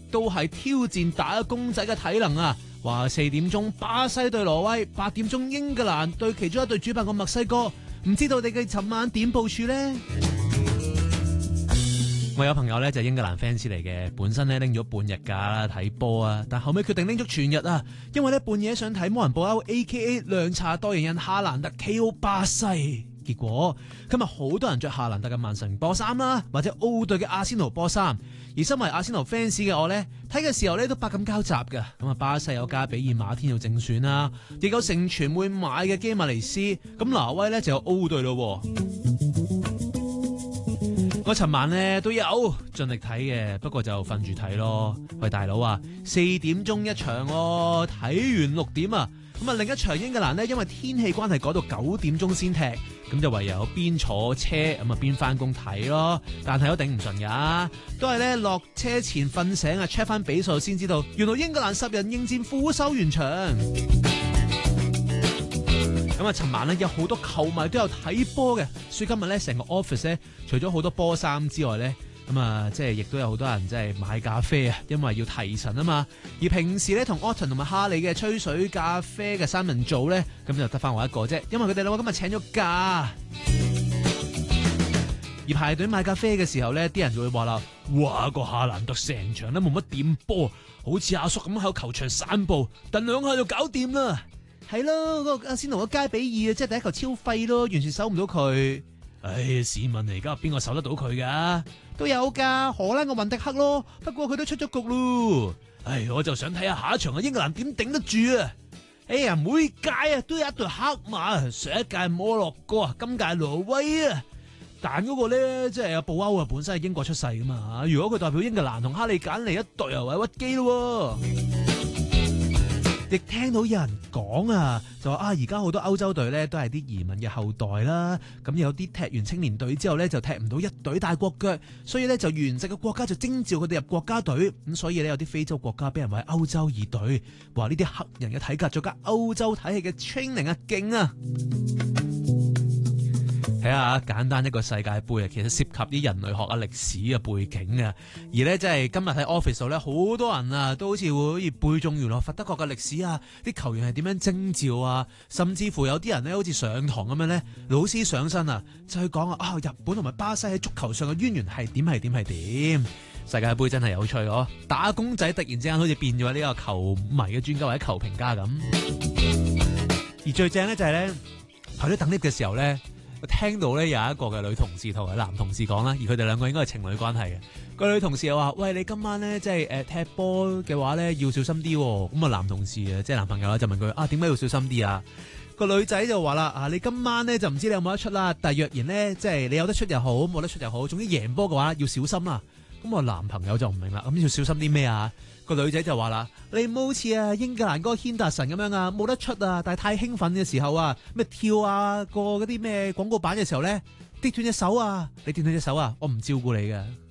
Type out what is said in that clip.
都係挑戰打工仔嘅體能啊！話4點鐘巴西對挪威，8點鐘英格蘭對其中一隊主辦國墨西哥，唔知道你嘅尋晚點部署呢？我有朋友咧就係英格蘭 fans 嚟嘅，本身咧拎咗半日假啦睇波啊，但後尾決定拎咗全日啊，因為咧半夜想睇摩人布歐 AKA 涼茶代言人哈蘭特 KO 巴西。結果今日好多人着夏蘭特嘅曼城波衫啦，或者奧隊嘅阿仙奴波衫。而身為阿仙奴 fans 嘅我呢，睇嘅時候呢都百感交集㗎。咁啊，巴西有加比爾馬天要正選啦，亦有盛傳會買嘅基馬尼斯。咁挪威呢就有奧隊咯。我尋晚呢都有盡力睇嘅，不過就瞓住睇咯。喂，大佬啊，4點鐘一場喎，睇完6點啊。咁啊，另一場英格蘭呢，因為天氣關係改到9點鐘先踢，咁就唯有邊坐車咁啊邊翻工睇咯。但係都頂唔順噶，都係咧落車前瞓醒啊 check 翻比數先知道，原來英格蘭10人應戰負收完場。咁啊，尋晚咧有好多球迷都有睇波嘅，所以今日咧成個 office 咧除咗好多波衫之外咧。咁啊，即係亦都有好多人即係買咖啡啊，因為要提神啊嘛。而平時咧同 Autumn 同埋哈利嘅吹水咖啡嘅三人組咧，咁就得翻我一個啫，因為佢哋兩個今日請咗假。而排隊買咖啡嘅時候咧，啲人就會話啦：哇，個哈蘭特成場都冇乜點波，好似阿叔咁喺球場散步，蹬兩下就搞掂啦。係咯，嗰個阿仙奴嘅加比爾即係第一球超廢咯，完全守唔到佢。唉，試問而家邊個守得到佢噶？都有噶，荷蘭個雲迪克咯，不過佢都出咗局咯。唉，我就想睇下下一場嘅英格蘭點頂得住啊！哎呀，每屆啊都有一隊黑馬，上一屆摩洛哥啊，今屆挪威啊。但嗰個咧，即係阿布歐啊，本身係英國出世噶嘛，如果佢代表英格蘭同哈利簡尼一隊又係屈機咯。亦聽到有人講啊，就話啊，而家好多歐洲隊咧都係啲移民嘅後代啦，咁有啲踢完青年隊之後咧就踢唔到一隊大國腳，所以咧就原籍嘅國家就徵召佢哋入國家隊，咁所以咧有啲非洲國家俾人話歐洲二隊，話呢啲黑人嘅體格再加歐洲體系嘅 training 啊，勁啊！睇下簡單一個世界盃啊，其實涉及啲人類學啊、歷史嘅背景啊，而咧即係今日喺 office 度咧，好多人啊都好似會背誦原來佛德國嘅歷史啊，啲球員係點樣徵召啊，甚至乎有啲人咧好似上堂咁樣咧，老師上身啊，就去講啊，日本同埋巴西喺足球上嘅淵源係點。世界盃真係有趣哦！打工仔突然之間好似變咗呢個球迷嘅專家或者球評家咁，而最正咧就係咧排隊等 lift 嘅時候咧。我聽到咧有一個嘅女同事同佢男同事講啦，而佢哋兩個應該係情侶關係嘅。個女同事又話：喂，你今晚咧即係踢波嘅話咧要小心啲。咁啊男同事啊即係男朋友啦就問佢：啊點解要小心啲啊？個女仔就話啦：你今晚咧就唔知你有冇得出啦，但係若然咧即係你有得出又好，冇得出又好，總之贏波嘅話要小心啦。咁我男朋友就唔明啦，咁要小心啲咩啊？個女仔就話啦：你唔好似英格蘭嗰個軒達臣咁樣啊，冇得出啊！但係太興奮嘅時候啊，咩跳啊過嗰啲咩廣告板嘅時候咧，跌斷隻手啊！你跌斷隻手啊，我唔照顧你嘅。